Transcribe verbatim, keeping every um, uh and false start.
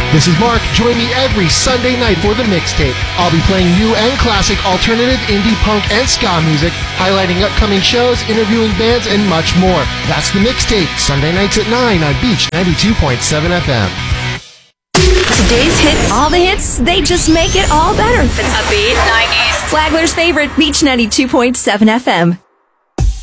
This is Mark. Join me every Sunday night for the mixtape. I'll be playing new and classic alternative, indie, punk, and ska music, highlighting upcoming shows, interviewing bands, and much more. That's the mixtape, Sunday nights at nine on Beach ninety-two point seven F M. Today's hits, all the hits, they just make it all better. It's upbeat, nineties. Flagler's favorite, Beach ninety-two point seven F M.